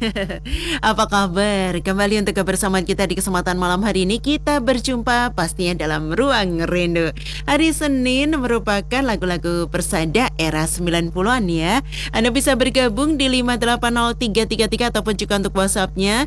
Apa kabar? Kembali untuk kebersamaan kita di kesempatan malam hari ini. Kita berjumpa pastinya dalam Ruang Rindu. Hari Senin merupakan lagu-lagu persada era 90-an ya. Anda bisa bergabung di 5803333 ataupun juga untuk WhatsApp-nya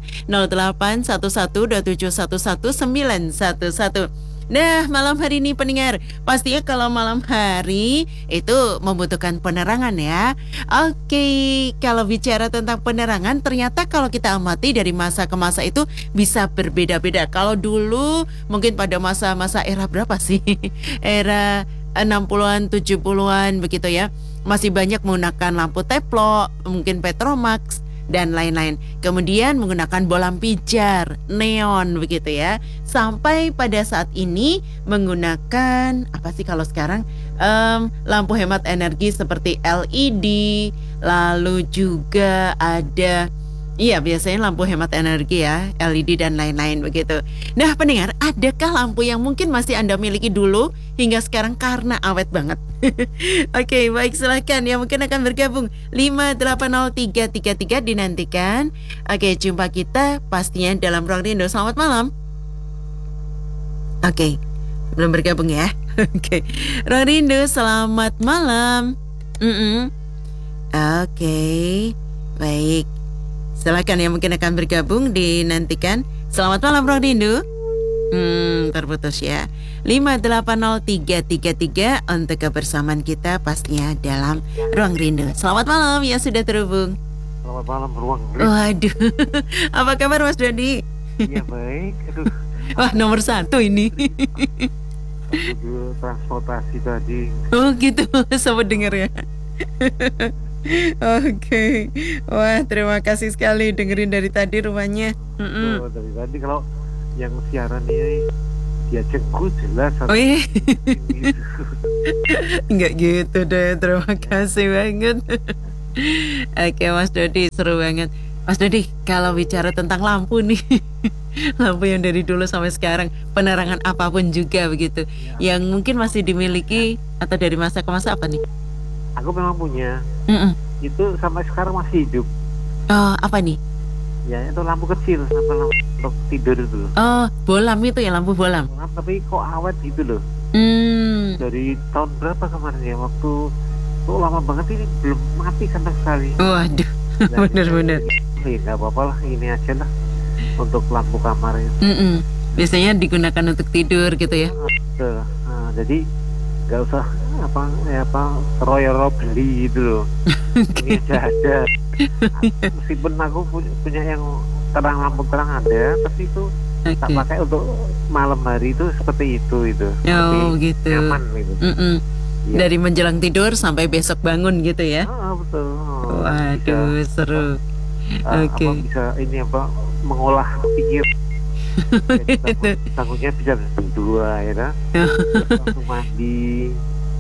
0811271111. Nah, malam hari ini pendengar, pastinya kalau malam hari itu membutuhkan penerangan ya. Oke, kalau bicara tentang penerangan, ternyata kalau kita amati dari masa ke masa itu bisa berbeda-beda. Kalau dulu mungkin pada masa-masa era berapa sih? Era 60-an, 70-an begitu ya. Masih banyak menggunakan lampu teplo, mungkin Petromax dan lain-lain. Kemudian menggunakan bolam pijar, neon begitu ya. Sampai pada saat ini menggunakan apa sih kalau sekarang lampu hemat energi seperti LED. Lalu juga ada biasanya lampu hemat energi ya, LED dan lain-lain begitu. Nah pendengar, adakah lampu yang mungkin masih Anda miliki dulu hingga sekarang karena awet banget? Oke, baik silahkan yang mungkin akan bergabung 5803333 dinantikan. Oke, jumpa kita pastinya dalam Ruang Rindu. Selamat malam. Oke, belum bergabung ya. Oke, Ruang Rindu selamat malam. Oke, baik. Silakan yang mungkin akan bergabung dinantikan. Selamat malam Ruang Rindu. Terputus ya. 5803333 untuk kebersamaan kita pastinya dalam Ruang Rindu. Selamat malam yang sudah terhubung. Selamat malam Ruang Rindu. Waduh, apa kabar Mas Dodi? Iya baik. Aduh. Wah nomor 1 ini. Transportasi tadi. Oh gitu, sempat dengar ya. Oke. Wah terima kasih sekali dengerin dari tadi rumahnya. Dari tadi kalau yang siaran ini dia cengku jelas. Oh iya. Enggak gitu deh. Terima kasih banget. Oke Mas Dodi, seru banget. Mas Dodi, kalau bicara tentang lampu nih, lampu yang dari dulu sampai sekarang, penerangan apapun juga begitu, yang mungkin masih dimiliki atau dari masa ke masa apa nih? Aku memang punya. Itu sampai sekarang masih hidup. Oh, apa nih? Ya itu lampu kecil, lampu untuk tidur itu. Oh, bolam itu ya, lampu bolam. Tapi kok awet gitu loh. Dari tahun berapa kemarin ya, waktu kok lama banget ini belum mati sama sekali. Waduh, bener-bener. Ya nggak apa-apa lah, ini aja lah untuk lampu kamarnya. Biasanya digunakan untuk tidur gitu ya. Jadi nggak usah royal beli gitu loh. Ini aja ada. Meskipun aku punya yang lampu terang ada, tapi itu tak pakai untuk malam hari itu seperti itu Oh gitu. Nyaman gitu. Ya. Dari menjelang tidur sampai besok bangun gitu ya. Betul. Waduh bisa, seru. Oke. Bisa mengolah pikir. Tanggungnya bisa berdua ya kan. Langsung mandi.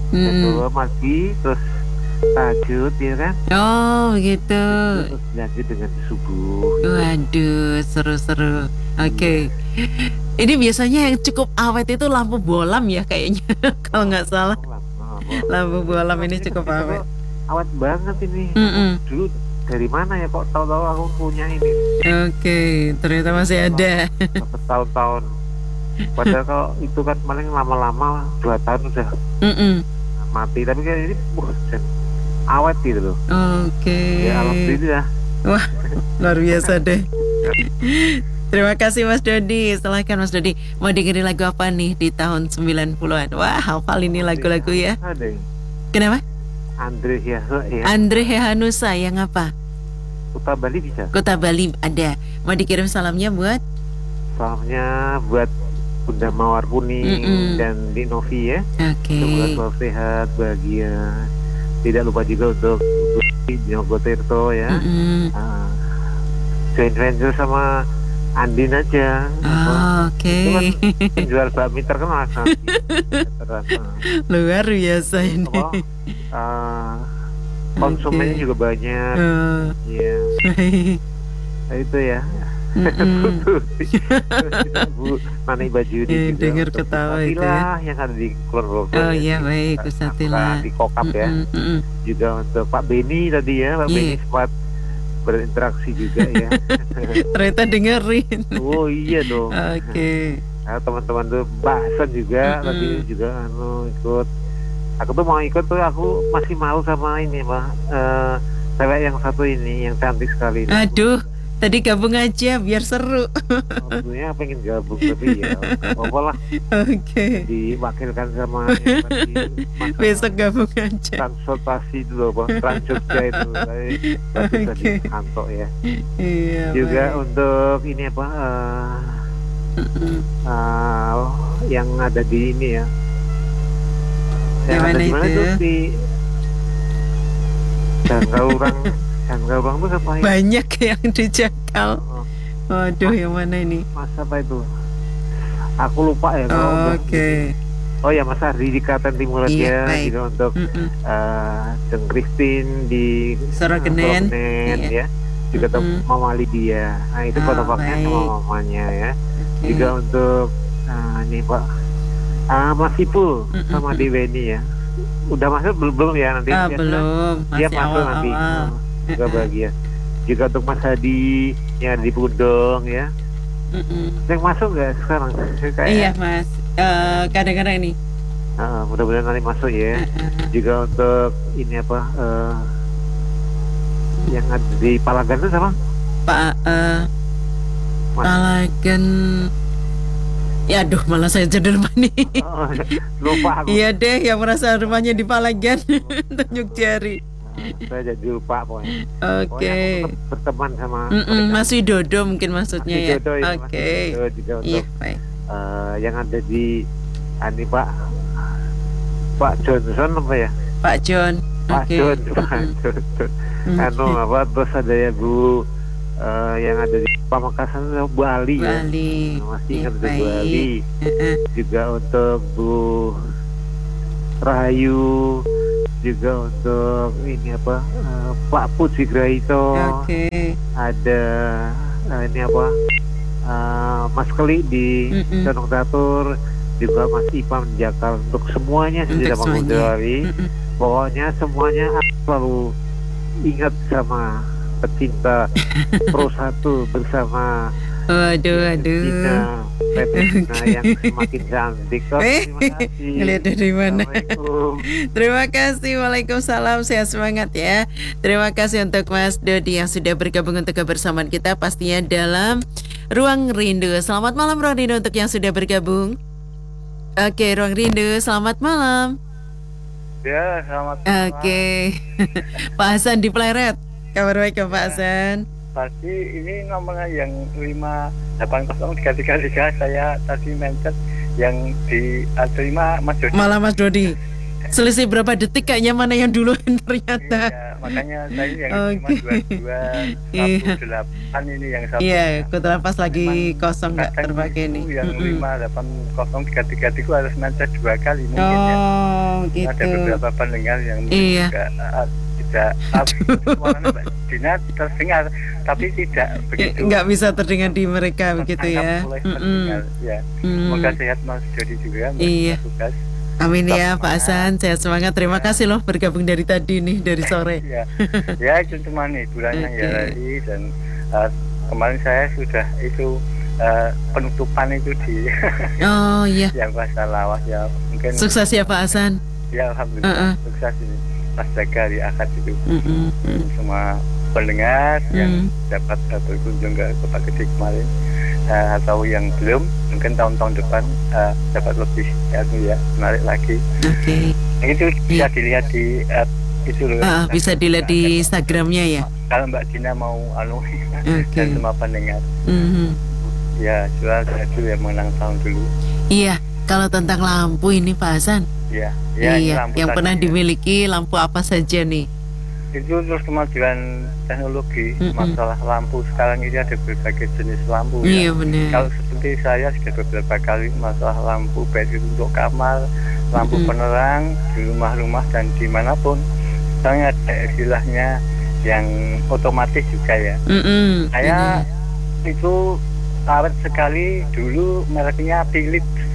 Mandi terus tahajud ya kan. Oh gitu. Terus lanjut dengan subuh. Waduh seru-seru. Oke. Ini biasanya yang cukup awet itu lampu bolam ya kayaknya. Kalau nggak salah. Lampu bolam ini cukup awet. Awet banget ini. Dulu dari mana ya kok tahu-tahu aku punya ini. Oke, ternyata masih ada. Bertahun-tahun. Padahal kalau itu kan paling lama-lama 2 tahun udah mati. Tapi kan ini awet gitu loh. Oke. Ya alhamdulillah. Wah, luar biasa deh. Terima kasih Mas Dodi. Silahkan Mas Dodi, mau dengerin lagu apa nih di tahun 90-an? Wah, hafal ini lagu-lagu ya. Kenapa? Andre Hehanusa yang apa? Kota Bali bisa. Kota Bali ada. Mau dikirim salamnya buat? Salamnya buat Bunda Mawar Kuning dan Di Novi ya. Oke. Semoga selalu sehat, bahagia. Tidak lupa juga untuk Dino Tirto ya. Joint venture sama Andin aja. Oke. Itu kan penjual bakmi terkenal kan. Luar biasa ini. Konsumennya juga banyak. Iya. Nah, itu ya. Bu Nani Baju ini dengar ketawa itu ya. Yang ada di Kulon Oh iya baik Kusatila di Kokap ya. Juga untuk Pak Beni tadi ya, Pak Beni sempat berinteraksi juga ya. Ternyata dengerin. Oh iya dong. Oke. Nah, teman-teman tuh bahasan juga tadi juga ikut. Aku tuh mau ikut tuh, aku masih malu sama ini mah cewek yang satu ini yang cantik sekali. Aduh, tadi gabung aja biar seru. Sebenarnya pengen gabung tapi ya apa lah. Oke. Diwakilkan sama yang tadi, Besok gabung aja. transportasi itu loh, Bang. Trans Jogja itu tadi Oke. kantor ya. Iya. Juga baik. untuk ini apa yang ada di ini ya. Yang Yang ada mana di mana itu? tuh di Canggaurang tuh apa ya? Banyak yang dijakal. Oh, Waduh, yang mana ini? Mas apa itu? Aku lupa ya kalau udah. Oke. Oh ya, Mas Ardi di Klaten Timur Iya, aja baik. juga untuk Mm-mm. Jeng Christine di Sorogenen. ya. Juga untuk Mm-mm. Mama Lydia. Nah itu Oh, foto-fotonya baik. sama mamanya ya. Oke. Juga untuk ini Pak Mas Ipul Mm-mm. sama Deweni ya. Udah masuk belum ya nanti? Biasanya Belum, dia masih masuk nanti. awal-awal. Juga bahagia. Juga untuk Mas Hadi yang di Pudong ya. Mm-mm. Yang masuk nggak sekarang? Kayak, Iya Mas, kadang-kadang ini. mudah-mudahan nanti masuk ya. Juga untuk ini apa? Yang ada di Palagan itu sama? Pak Mas. Palagan. Ya aduh, malah saya jadi rumah nih. Oh, lupa aku. Iya deh, yang merasa rumahnya di Palagan. Tunjuk jari. Saya jadi lupa pokoknya. Oke. Pokoknya aku tetap berteman sama Mas Widodo mungkin maksudnya Mas ya. Widodo ya, Mas Oke. Widodo juga Iya, untuk baik. yang ada di Pak Johnson apa ya? Pak John. Pak Oke. John, Pak John. Apa terus ada ya Bu yang ada di Pamekasan itu Bu Ali ya. Bali. Masih Iya, ingat ada Bu baik. Ali. Juga untuk Bu Rahayu, juga untuk ini apa Pak Puji Graito, Oke. ada ini apa Mas Keli di Gunung Tatur, juga Mas Ipam di Jakarta. Untuk semuanya Untuk sudah semuanya. mengundari. Pokoknya semuanya aku selalu ingat sama pecinta Pro 1 bersama Waduh. Tina Petina yang semakin cantik. Oh, terima kasih. Ngeliat dari mana? Assalamualaikum. Terima kasih, waalaikumsalam, sehat semangat ya. Terima kasih untuk Mas Dodi yang sudah bergabung untuk kebersamaan kita pastinya dalam Ruang Rindu. Selamat malam Ruang Rindu untuk yang sudah bergabung. Oke, Ruang Rindu, selamat malam. Ya, selamat malam. Oke, Pak Hasan di Pleret. Kabar baik ya Pak Hasan? Tadi ini nomornya yang 5803333 saya tadi mencet yang terima Mas Dodi. Malam Mas Dodi. Selisih berapa detik kayaknya mana yang duluan ternyata. Iya, makanya tadi yang Oke. 522 ini yang satu. Iya, kebetulan pas lagi Memang kosong nggak kadang terpakai itu nih. Yang 5803333 itu harus mencet 2 kali mungkin ya. Oh, gitu. Ada beberapa pendengar yang Iya. juga tidak suara Mbak Dina terdengar tapi tidak begitu. Nggak bisa terdengar di mereka begitu ya. tertangkap oleh pendengar, ya. Semoga sehat Mas Dodi juga. Iya. Tugas. Amin ya Tetap Pak Hasan, sehat semangat. Terima kasih loh bergabung dari tadi nih, dari sore. Ya, ya itu cuma hiburannya ya Oke. tadi dan kemarin saya sudah itu penutupan itu di Oh iya, yang bahasa lawas ya mungkin sukses ya Pak Hasan. ya alhamdulillah sukses ini Mas Jaga di akad itu semua pendengar yang dapat berkunjung ke Kota Gede kemarin atau yang belum mungkin tahun-tahun depan dapat lebih ya menarik lagi. Oke. Itu bisa dilihat di itu loh. Bisa dilihat di Instagramnya ya. Kalau Mbak Dina mau Oke. dan semua pendengar ya jual saya dulu ya menang tahun dulu. Iya, kalau tentang lampu ini Pak Hasan. Ya, ini Iya, lampu yang tadi pernah ya. dimiliki lampu apa saja nih? Itu terus kemajuan teknologi masalah lampu sekarang ini ada berbagai jenis lampu Iya ya. benar. Kalau seperti saya sudah beberapa kali masalah lampu baik itu untuk kamar, lampu penerang di rumah-rumah dan dimanapun. Misalnya ada istilahnya yang otomatis juga ya. Saya itu awet sekali dulu mereknya Philips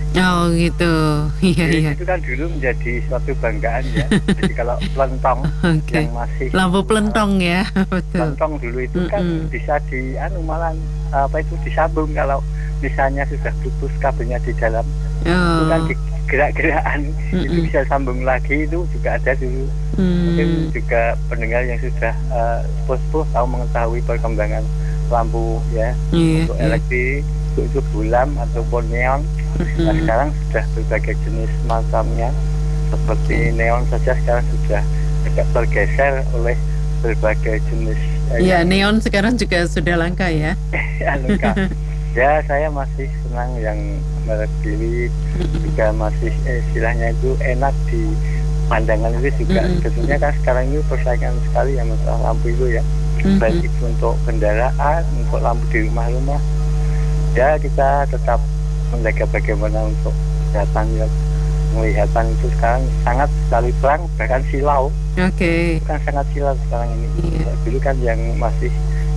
Oh gitu. Iya Jadi iya. itu kan dulu menjadi suatu banggaan ya. Jadi kalau pelentong Oke. yang masih Lampu pelentong ya. Betul. pelentong dulu itu kan bisa malah itu disambung kalau misalnya sudah putus kabelnya di dalam. Itu kan Oh. gerak-gerakan itu bisa sambung lagi, itu juga ada dulu. Mungkin juga pendengar yang sudah sepuh tahu mengetahui perkembangan lampu ya, Iya. untuk elektrik, untuk itu bulam ataupun neon. Nah, sekarang sudah berbagai jenis macamnya, seperti neon saja sekarang sudah agak tergeser oleh berbagai jenis Iya, neon sekarang juga sudah langka ya. lengkap. Ya, saya masih senang yang merek bilik, juga masih istilahnya itu enak di pandangan itu juga. Tentunya kan sekarang ini persaingan sekali ya masalah lampu itu ya, baik itu untuk kendaraan, untuk lampu di rumah-rumah. Ya, kita tetap menjaga bagaimana untuk kesehatan ya. Penglihatan itu sekarang sangat sekali terang, bahkan silau. Oke. Kan sangat silau sekarang ini. Iya. Dulu kan yang masih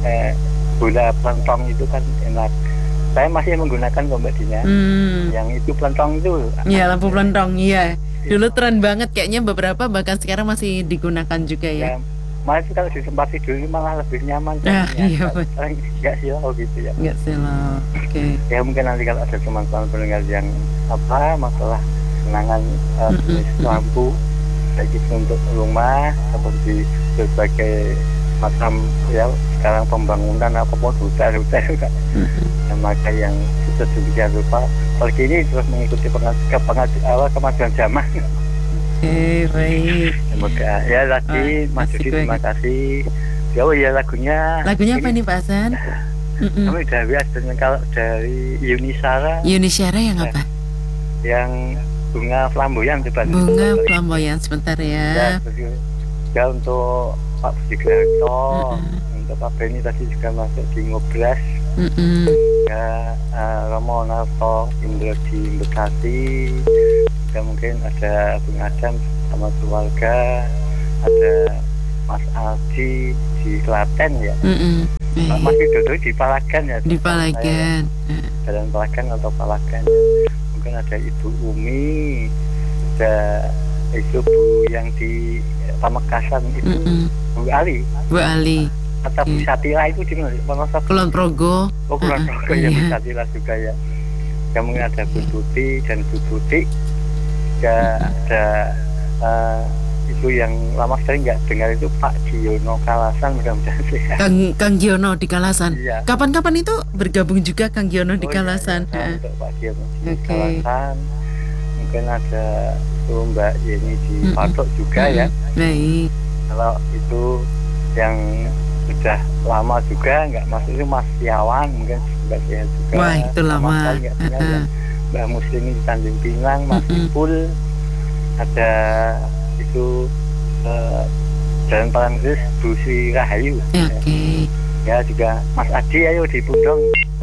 bola pelentong itu kan enak. Saya masih menggunakan kok Mbak Dina. Yang itu pelentong itu. Iya, lampu pelentong. Iya. Dulu tren banget, kayaknya beberapa bahkan sekarang masih digunakan juga ya. Ya, malah itu kalau di tempat tidur ini malah lebih nyaman. Iya, Sekarang nggak silau gitu ya. Nggak silau. Oke. Ya mungkin nanti kalau ada teman-teman pendengar yang masalah kenangan jenis lampu, baik itu untuk rumah ataupun di berbagai macam ya sekarang pembangunan apapun hotel kan. Maka yang sudah demikian rupa pagi ini terus mengikuti kemajuan zaman. Oke, baik. Semoga ya lagi Mas Yudi, terima kasih. Ya lagunya apa nih Pak Hasan? Kami dari kalau dari Yunisara yang apa? Yang bunga flamboyan coba. Bunga flamboyan sebentar ya. Ya untuk Pak Budi Gerarto, untuk Pak Beni tadi juga masuk di Ngobras. Ya Romo Narto Indro di Bekasi. Ya mungkin ada Bung Adam sama keluarga, ada Mas Aldi di Klaten ya. Masih duduk di Palagan ya. Di Palagan. Jalan Palagan atau Palagan ya. Mungkin ada Ibu Umi, ada itu Bu yang di Pamekasan itu Bu Ali. Atau Bu Satila itu di mana? Kulon Progo. Oh, Kulon Progo ya, Bu Satila juga ya. Ya mungkin ada Bu Tuti dan Bu Tuti. Ya ada itu yang lama sekali nggak dengar itu Pak Giono Kalasan, mudah-mudahan sehat. Kang Giono di Kalasan. Iya. Kapan-kapan itu bergabung juga Kang Giono di Kalasan. Ya, untuk Pak Giono di Kalasan. Mungkin ada itu Mbak Yeni di Patok juga ya. Baik. Kalau itu yang sudah lama juga nggak masuk itu Mas Siawan mungkin juga sehat juga. Wah, itu lama. Mbak Muslim di Tanjung Pinang, Mas Ipul, ada itu Jalan Parangkris Bu Sri Rahayu. Oke. Ya juga Mas Adi ayo di Pundong.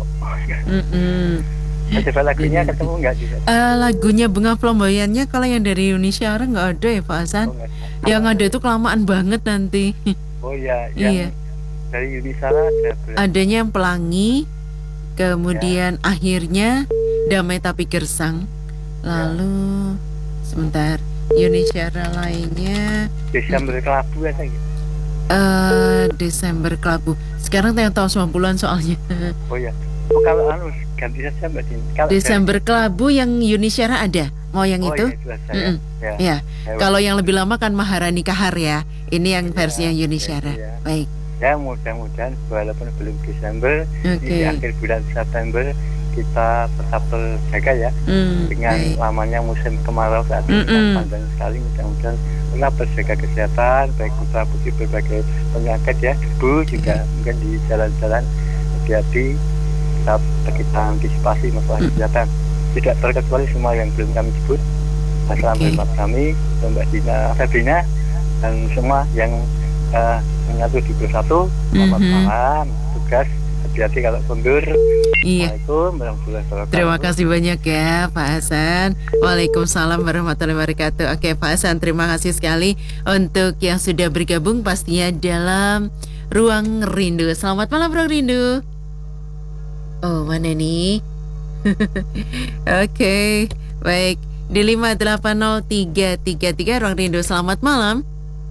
Coba lagunya ketemu nggak juga? Lagunya Bunga Flamboyannya kalau yang dari Indonesia nggak ada ya Pak Hasan. Yang ada itu kelamaan banget nanti. Oh ya, yang dari Yunisara ada adanya yang Pelangi, kemudian akhirnya Damai Tapi Gersang, lalu sebentar Yunisara lainnya Desember Kelabu ya gitu. Desember Kelabu. Sekarang tahun 90-an soalnya. Oh ya. Oh kalau ganti saja Mbak Din. Desember Kelabu yang Yunisara ada. Mau yang itu? Ya. Kalau yang lebih lama kan Maharani Kahar ya. Ini yang versinya Yunisara. Baik. Ya mudah-mudahan walaupun belum Desember, di akhir bulan September kita tetap terjaga ya dengan lamanya musim kemarau saat ini panjang sekali. Mudah-mudahan tetap terjaga kesehatan, baik putra putri berbagai penyakit ya, debu juga mungkin di jalan-jalan hati-hati, tetap kita antisipasi masalah kesehatan. Tidak terkecuali semua yang belum kami sebut, masalah kami, Mbak Dina, Febrina, dan semua yang menyatu di bersatu. Selamat malam, tugas hati-hati kalau mundur. Iya. Terima kasih banyak ya Pak Hasan. Waalaikumsalam warahmatullahi wabarakatuh. Oke Pak Hasan, terima kasih sekali untuk yang sudah bergabung pastinya dalam Ruang Rindu. Selamat malam Ruang Rindu. Oh mana nih? Oke, baik. Di 5803333 Ruang Rindu, selamat malam.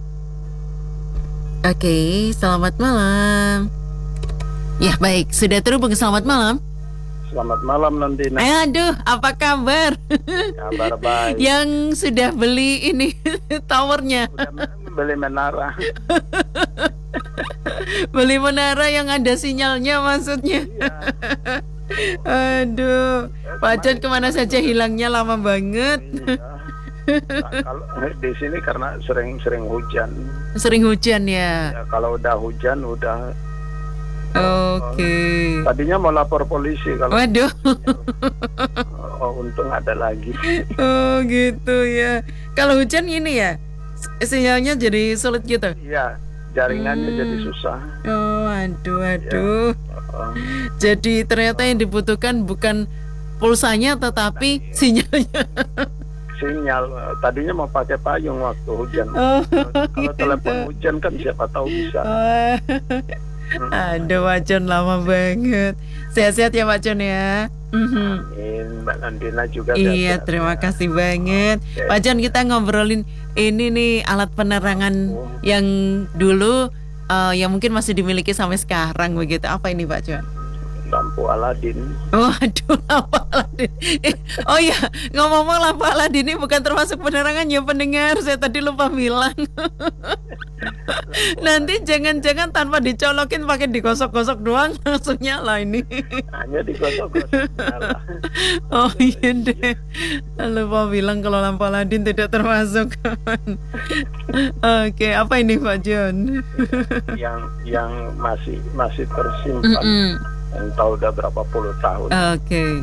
Oke, selamat malam. Ya, baik, sudah terhubung. Selamat malam. Selamat malam Nandina. Aduh, apa kabar? Kabar baik. Yang sudah beli ini towernya. Udah beli menara. Beli menara yang ada sinyalnya maksudnya. Iya. Aduh, Pak John kemana saja hilangnya lama banget. Iya. Nah, kalau di sini karena sering hujan. Sering hujan ya. Ya, kalau udah hujan udah. Oke. Tadinya mau lapor polisi kalau. Waduh. Untung ada lagi. Oh gitu ya. Kalau hujan ini ya, sinyalnya jadi sulit gitu. Iya, jaringannya jadi susah. Oh, aduh. Oh. Jadi ternyata yang dibutuhkan bukan pulsanya tetapi sinyalnya. Sinyal tadinya mau pakai payung waktu hujan. Oh, Kalau gitu. telepon hujan kan siapa tahu bisa. Aduh, Pak John lama banget. Sehat-sehat ya Pak John ya. Amin, Mbak Nandina juga. Iya, sehat-sehat. terima kasih banget. Oke. Pak John, kita ngobrolin ini nih alat penerangan yang dulu yang mungkin masih dimiliki sampai sekarang begitu. Apa ini Pak John? Lampu Aladin. Waduh, lampu Aladin. Oh iya, ngomong-ngomong lampu Aladin ini bukan termasuk penerangan ya pendengar. Saya tadi lupa bilang. Nanti jangan-jangan tanpa dicolokin pakai digosok-gosok doang langsung nyala ini. Hanya digosok-gosok nyala. Oh iya deh. Lupa bilang kalau lampu Aladin tidak termasuk. Oke, apa ini Pak John? yang masih tersimpan. Entah udah berapa puluh tahun. Oke.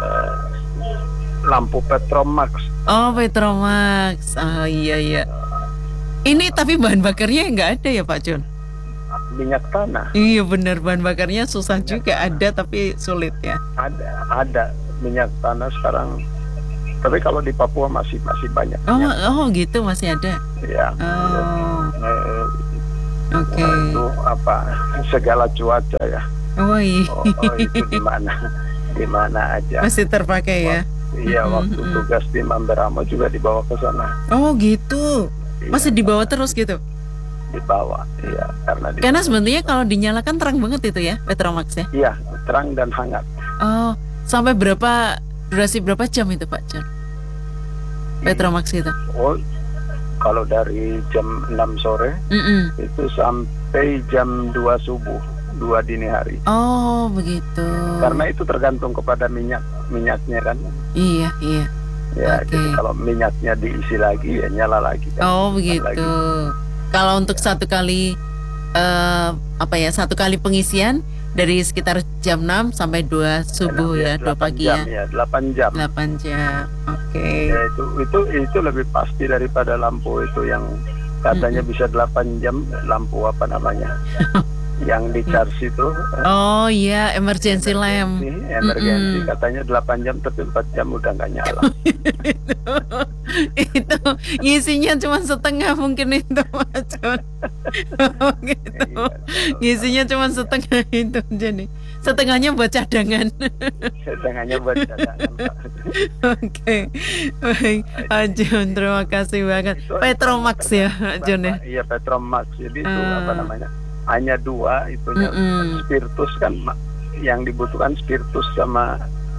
Lampu Petromax. Oh, Petromax. Oh iya. Ini tapi bahan bakarnya nggak ada ya Pak John? Minyak tanah. Iya benar, bahan bakarnya susah juga, ada tapi sulit ya. Ada minyak tanah sekarang. Tapi kalau di Papua masih banyak. Oh gitu, masih ada. Ya. Oh. Oke. Itu apa? Segala cuaca ya. Oh iya. Itu di mana aja. Masih terpakai ya. Iya, waktu tugas di Mamberamo juga dibawa ke sana. Oh gitu. Iya, Masih dibawa terus gitu. dibawa, iya, Karena sebenarnya kalau dinyalakan terang banget itu ya, Petromax ya. Iya, terang dan hangat. Oh, sampai durasi berapa jam itu Pak John? Petromax itu. Oh, kalau dari jam 6 sore itu sampai jam 2 subuh, 2 dini hari. Oh, begitu. Karena itu tergantung kepada minyaknya kan. Iya. Ya, Oke. jadi kalau minyaknya diisi lagi ya nyala lagi kan. Oh, begitu. Lagi. Kalau untuk satu kali satu kali pengisian dari sekitar jam 6 sampai 2 subuh ya, 2 pagi ya. 8 jam. 8 jam. Oke. Ya, itu lebih pasti daripada lampu itu yang katanya bisa 8 jam, lampu apa namanya? Yang di charge itu. Oh iya, emergency lamp. Emergency katanya 8 jam tapi 4 jam udah nggak nyala. Itu ngisinya cuma setengah mungkin itu Pak John. Gitu. Ngisinya cuma setengah itu, jadi setengahnya buat cadangan. Setengahnya buat cadangan. Oke, baik Pak John, terima kasih banget. Petromax ya Pak John ya. Iya, Petromax. Jadi itu apa namanya? Hanya 2 itunya. Spiritus kan yang dibutuhkan spiritus sama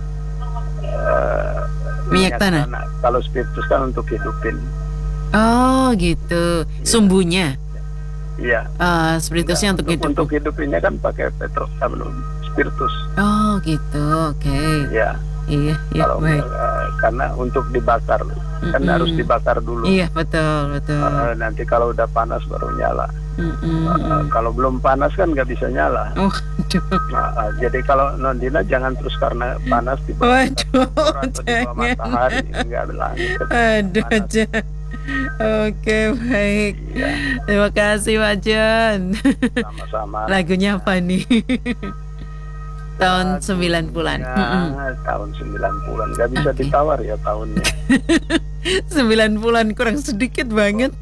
minyak tanah. Kalau spiritus kan untuk hidupin. Oh gitu, sumbunya. Iya. Spiritusnya untuk hidup. Untuk hidupinnya kan pakai spiritus. Oh gitu, oke. Iya. Iya, Kalau baik. karena untuk dibakar kan harus dibakar dulu. Iya, betul. Nanti kalau udah panas baru nyala. Kalau belum panas kan nggak bisa nyala. Oh, Jadi kalau Nondina jangan terus karena panas di bawah matahari nggak langit. Aduh aja. Oke, baik. Iya. Terima kasih Pak John. Sama-sama. Lagunya apa nih? Tahun 90-an. Tahun 90-an. Nggak bisa Oke. ditawar ya tahunnya. 90-an kurang sedikit banget.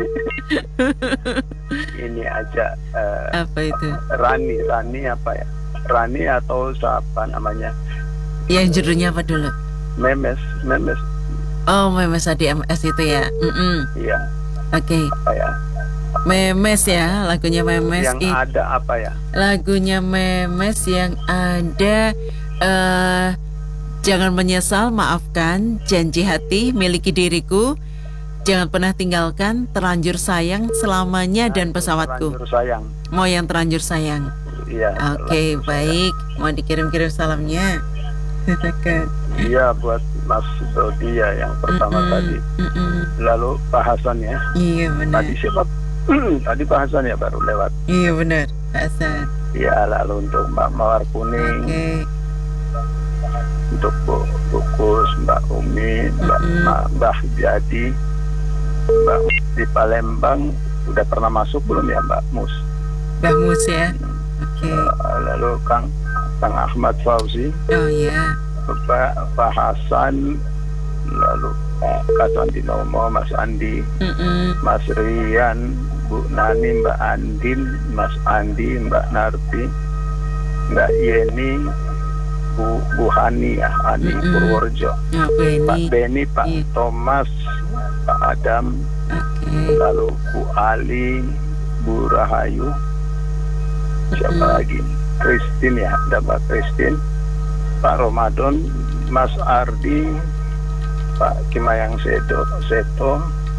Ini aja Apa itu? Rani apa ya? Rani atau siapa namanya? Yang judulnya apa dulu? Memes. Oh, Memes ADMS itu ya. Iya. Oke. Apa ya? Memes ya, lagunya Memes. Yang ada apa ya? Lagunya Memes yang ada jangan menyesal, maafkan, janji hati, miliki diriku, jangan pernah tinggalkan, terlanjur sayang, selamanya, dan pesawatku. Terlanjur sayang. Mau yang terlanjur sayang. Iya. Oke, baik. Mau dikirim-kirim salamnya. Iya, buat Mas Dodi ya yang pertama tadi. Lalu bahasannya. Iya benar. Tadi siapa? Tadi bahasannya baru lewat. Iya benar, Hasan. Iya, lalu untuk Mbak Mawar Kuning, Oke. untuk Bukus, Mbak Umi, Mbak Jadi, Mbak di Palembang udah pernah masuk belum ya Mbak Mus? Mbak Mus ya. Oke. Lalu Kang Ahmad Fauzi, Oh ya. Pak Hasan, lalu Kak Andi Nomo, Mas Andi, Mas Rian, Bu Nani, Mbak Andin, Mas Andi, Mbak Narti, Mbak Yeni, Bu Hani ya, Ani Purworejo, Oh, Pak Benny. Beni, Pak Iya. Thomas, Pak Adam, Oke. lalu Bu Ali, Bu Rahayu, siapa lagi? Christine ya, ada Mbak Christine, Pak Ramadan, Mas Ardi, Pak Kimayang Seto,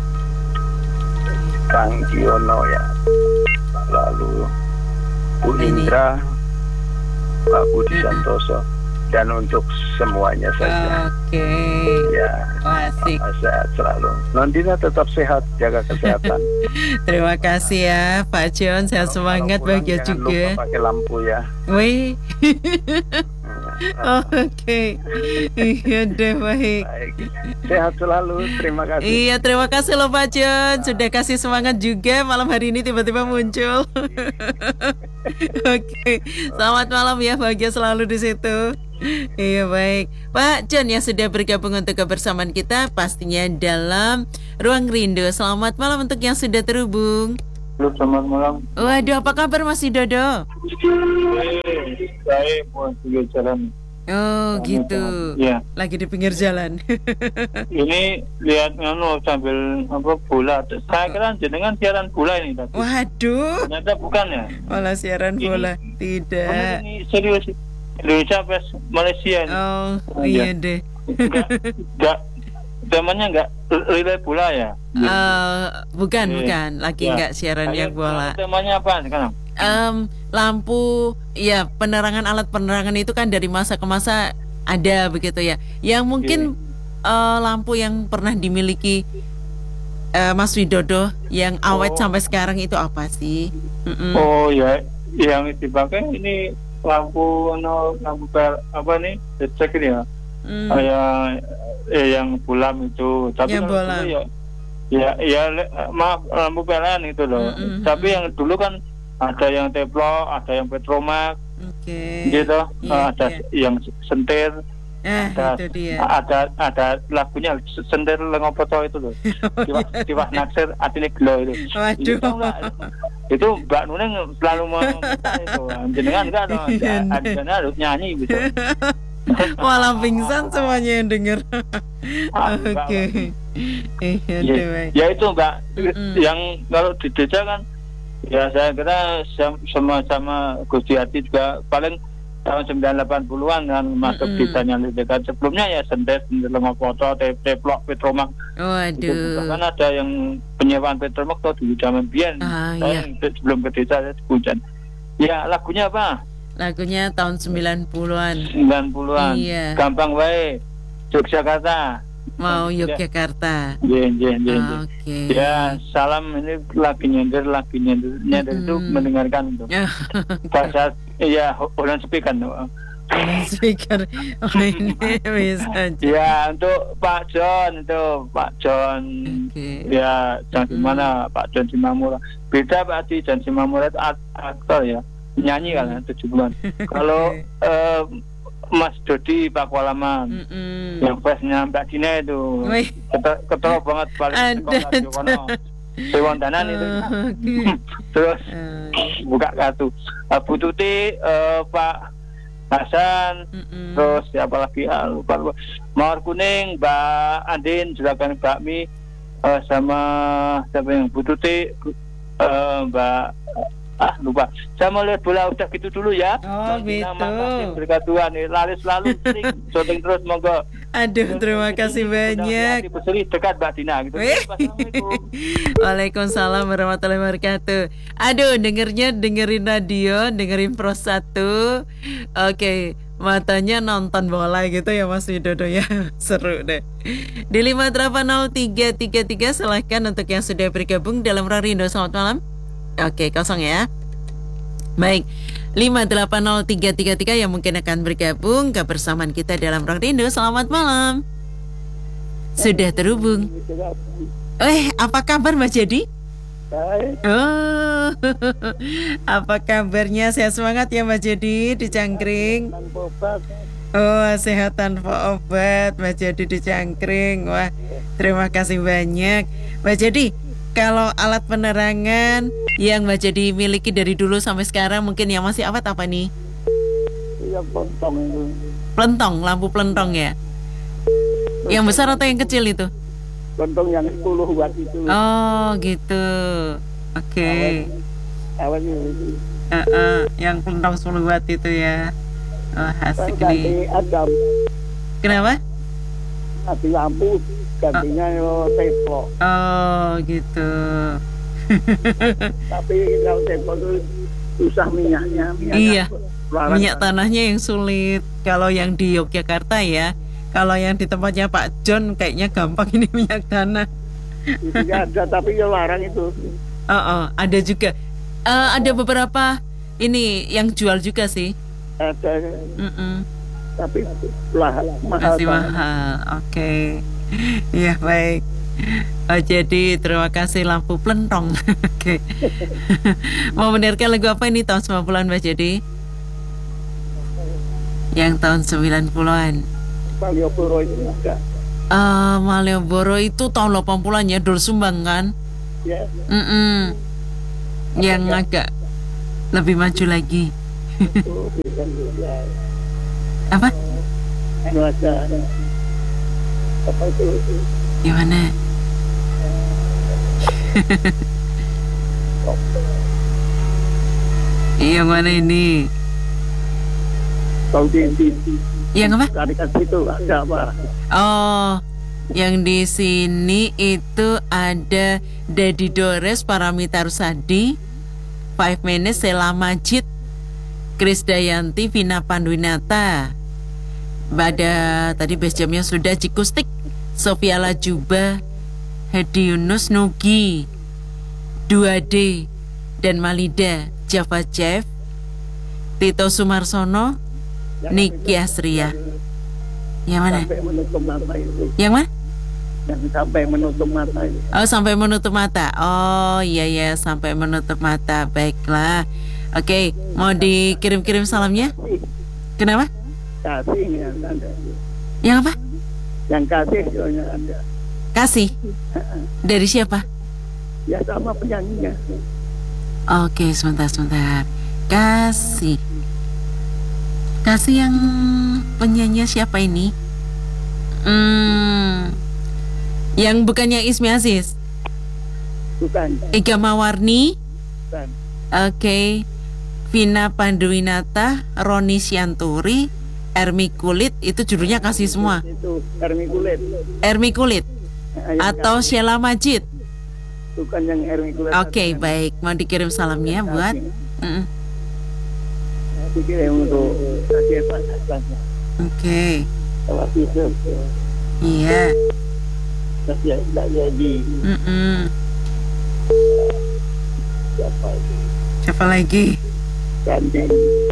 Kang Giono ya, lalu Bu Indra, Pak Budi Santoso, dan untuk semuanya saja. Oke. Ya, Asik. sehat selalu. Nondina tetap sehat, jaga kesehatan. Terima kasih ya Pak John. Sehat semangat, Kalau pulang bahagia jangan juga. lupa pakai lampu ya. Wih. Oke. Iya deh, baik. Baik. Sehat selalu. Terima kasih. Iya, terima kasih loh Pak John. Sudah kasih semangat juga malam hari ini tiba-tiba muncul. Oke. Selamat malam ya, bahagia selalu di situ. Iya baik, Pak John yang sudah bergabung untuk kebersamaan kita pastinya dalam Ruang Rindu. Selamat malam untuk yang sudah terhubung. Halo, selamat malam. Waduh, apa kabar Mas Dodo? Saya mau pergi jalan. Oh gitu. Ya, Lagi di pinggir jalan. ini lihat sambil bola. Saya kira jenengan siaran bola ini tadi. Waduh, Ternyata bukan ya. malah siaran bola. Tidak. Ini serius. Indonesia vs Malaysia. Oh iya deh. Enggak zamannya enggak relay bola ya. Bukan, Iya. bukan. Lagi Ya. nggak siaran yang bola. Temanya apa sekarang? Lampu, ya penerangan, alat penerangan itu kan dari masa ke masa ada begitu ya. Yang mungkin lampu yang pernah dimiliki Mas Widodo yang awet sampai sekarang itu apa sih? Oh ya, yang dipakai ini lampu apa nih? Cek ini ya. Kayak yang bulam itu. Tapi Yang kalau bolam. dulu maaf, lampu PLN itu loh. Tapi yang dulu kan ada yang teplok, ada yang petromak, Oke. gitu. Iya, Ada iya. yang sentir. Itu dia. Ada lagunya sentir lengopoto itu loh. Tiwah naksir atine gelo itu. Waduh. Itu tahu nggak? Itu Mbak Nuneng selalu meminta itu. Jenengan enggak dong. Adanya harus nyanyi gitu. Malah pingsan semuanya yang denger. Enggak, Oke. Iya Ya, deh, baik. ya itu Mbak, yang kalau di desa kan, ya saya kira sama Gusti Hati juga paling tahun 1980-an kan masuk desanya dekat. Sebelumnya ya sendet, lengopoto, teplok, petromak. Waduh. Bahkan ada yang penyewaan petromak tuh dulu zaman biyen. Iya. Sebelum ke desa saya hujan. Ya lagunya apa? Lagunya tahun 90-an. 90-an. Iya. Gampang wae. Yogyakarta. Mau Yogyakarta. Oke. Ya, salam ini lagi nyender itu mendengarkan itu. Bahasa ya Holland speaker tuh. Speaker. Oh ini bisa aja. Ya, untuk Pak John itu, Pak John. Oke. Ya, John Simana, Pak John Simamura. Beda Pak John Simamura itu aktor ya, nyanyi kan 70-an. Kalau Mas Dodi Pak Kualaman, yang face-nya Mbak Dina itu ketara banget paling sekolah Sewandanan itu. Terus buka kartu Bu Tuti, Pak Hasan, terus siapa lagi? Lupa. Mawar Kuning, Mbak Andin, Juragan Bakmi, sama siapa yang Bu Tuti, Mbak lupa. Saya mau lihat bola, udah gitu dulu ya. Oh gitu. Berkat Tuhan, laris selalu sering syuting terus, monggo. Aduh, terima kasih banyak. Peseri dekat Mbak Dina gitu. Assalamualaikum. Waalaikumsalam warahmatullahi wabarakatuh. Aduh, dengerin radio, dengerin Pro 1. Oke, matanya nonton bola gitu ya Mas Widodo ya. Seru deh. Di 5803333 silahkan untuk yang sudah bergabung dalam Rarindo. Selamat malam. Oke, kosong ya. Baik, 5803333 yang mungkin akan bergabung kebersamaan kita dalam Rarindo. Selamat malam. Sudah terhubung. Apa kabar Mbak Jadi? Oh, apa kabarnya? Sehat semangat ya Mbak Jadi di Cangkring. Oh, sehat tanpa obat Mbak Jadi di Cangkring. Wah, terima kasih banyak Mbak Jadi. Kalau alat penerangan yang Mbak Jadi miliki dari dulu sampai sekarang mungkin yang masih awet apa nih? Yang pelentong itu. Pelentong, lampu pelentong ya? Yang besar atau yang kecil itu? Pelentong yang 10 watt itu. Oh gitu. Oke. Awalnya itu. Yang pelentong 10 watt itu ya. Oh, asik nih. Ada. Kenapa? Mati lampu. Gantinya teplo. Oh gitu. Tapi kalau teplo itu susah minyaknya. Iya. Minyak tanahnya yang sulit. Kalau yang di Yogyakarta ya. Kalau yang di tempatnya Pak John kayaknya gampang ini minyak tanah. Itu ada tapi ya larang itu. Ada juga. Ada beberapa ini yang jual juga sih. Ada. Tapi mahal. Masih mahal. Oke. Iya baik. Jadi terima kasih lampu pelentong. Oke. Mau mendengarkan lagu apa ini tahun 90-an Mbak Jadi? Yang tahun 90-an. Malioboro itu enggak. Malioboro itu tahun 80-an ya, Dul Sumbang kan? Ya. Yang agak lebih maju lagi. Apa? Apa itu? Gimana? Yang mana ini? Yang apa? Tarikan situ ada apa? Oh, yang di sini itu ada Dedi Dores, Paramita Rusadi, 5 Minutes, Sela Majid, Kris Dayanti, Vina Panduwinata. Pada tadi base jamnya sudah Cikustik, Sofia Lajuba, Hedi Yunus, Nugi, 2D, dan Malida, Java Chef, Tito Sumarsono, Niki Asria. Yang mana? Sampai menutup mata itu. Yang mana? Yang sampai menutup mata itu. Oh, sampai menutup mata. Oh iya sampai menutup mata. Baiklah. Oke, mau dikirim-kirim salamnya? Kenapa? Kasih yang ada. Yang apa? Yang kasih yang ada. Kasih? Dari siapa? Ya sama penyanyinya. Oke, sebentar. Kasih yang penyanyi siapa ini? Yang bukan yang Ismi Aziz? Bukan. Ega Mawarni? Bukan. Oke. Vina Panduwinata, Roni Sianturi, Ermi Kulit, itu judulnya kasih semua. Itu Ermi Kulit. Ermi Kulit atau Sheila Majid. Bukan yang Ermi Kulit. Oke, baik. Mau dikirim salamnya buat dikirim untuk kasih Pak. Oke. Kalau bisa. Iya. Kasih tak jadi. Siapa lagi? Andin.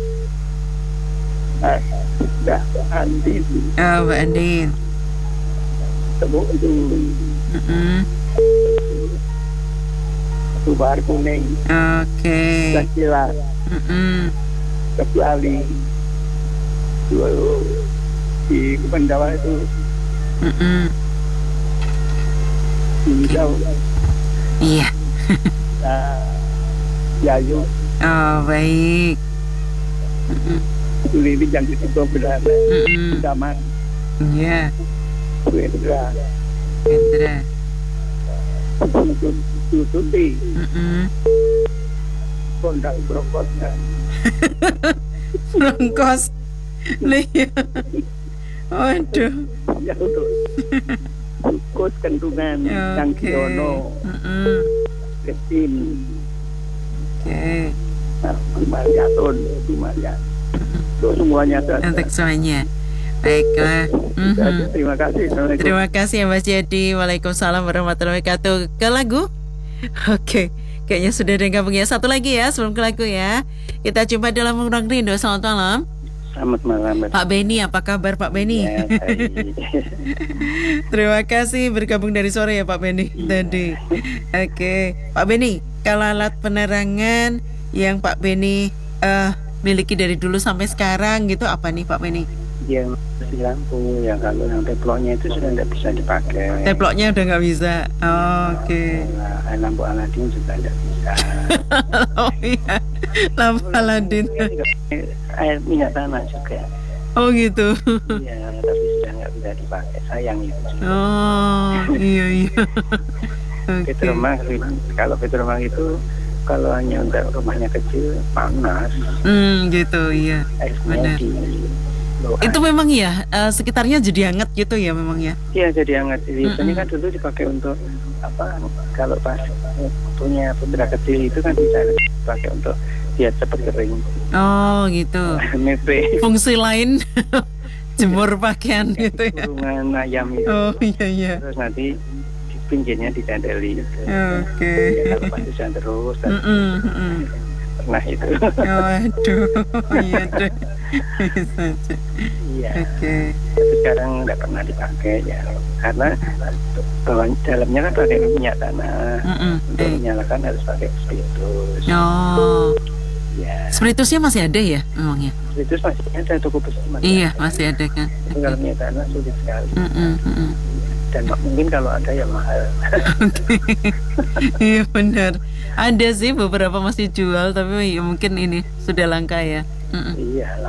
Mbak Andin. Oh, Mbak Andin. Tepuk itu. Mawar Kuning. Oke. Sakila. Kecuali di Pendawa itu. Iya. Yayu. Oh, baik. Lili yang itu benar. Zaman. Iya. Wendra. Hendra. Tututi. Kondang brokosnya. Rongkos. Iya. Waduh. Ya untuk Kos Kendungan, Yang Kiono, Ketin, Mariaton, Marian. Itu semuanya. Untuk semuanya. Baiklah. Terima kasih. Terima kasih ya Mas Jadi. Waalaikumsalam warahmatullahi wabarakatuh. Ke lagu? Oke. Kayaknya sudah ada yang gabung ya. Satu lagi ya sebelum ke lagu ya. Kita jumpa dalam Ruang Rindu. Selamat malam. Selamat malam. Pak Beni, apa kabar Pak Beni? Ya, Terima kasih bergabung dari sore ya Pak Beni tadi. Oke, Pak Beni, kalau alat penerangan yang Pak Beni miliki dari dulu sampai sekarang gitu apa nih Pak Beni? Yang di lampu, ya kalau yang teploknya itu sudah tidak bisa dipakai. Teploknya udah nggak bisa. Oke. Lampu Aladin juga tidak bisa. Oh iya, lampu Aladin. Air minyak tanah juga. Oh gitu. Ya, tapi sudah nggak bisa dipakai. Sayang itu. Oh iya iya. Petromag, kalau Petromag itu kalau hanya untuk rumahnya kecil panas. Gitu iya. Airnya itu memang ya sekitarnya jadi hangat gitu ya memang ya. Iya jadi hangat. Biasanya kan dulu dipakai untuk apa? Kalau pas punya putra kecil itu kan bisa dipakai untuk biar cepat kering. Oh gitu. Mepe. Fungsi lain jemur pakaian gitu ya. Kurungan ayam itu. Oh iya iya. Terus nanti pinggirnya dicandeli. Oke. Ya, kalau pas hujan terus. Pernah itu. Waduh, iya deh. Bisa aja. Iya. Oke. Tapi sekarang nggak pernah dipakai ya, karena bawah dalamnya kan pakai minyak tanah. Untuk menyalakan harus pakai spiritus. Oh. Ya. Spiritusnya masih ada ya memangnya? Spiritus masih ada, toko besi masih. Iya masih ada kan. Kalau minyak tanah sulit sekali. Dan mungkin kalau ada ya mahal. Iya benar. Ada sih beberapa masih jual tapi ya mungkin ini sudah langka ya. Iya.